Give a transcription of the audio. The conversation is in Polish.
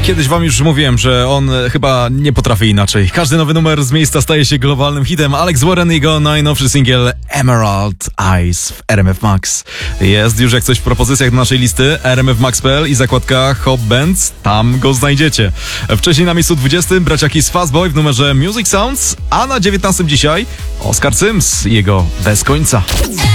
Kiedyś wam już mówiłem, że on chyba nie potrafi inaczej. Każdy nowy numer z miejsca staje się globalnym hitem. Alex Warren i jego najnowszy singiel Emerald Eyes w RMF Max. Jest już jak coś w propozycjach do naszej listy rmfmax.pl i zakładka Hop Bands. Tam go znajdziecie. Wcześniej na miejscu 20 bracia Kiss Fastboy w numerze Music Sounds, a na 19 dzisiaj Oscar Sims i jego Bez końca.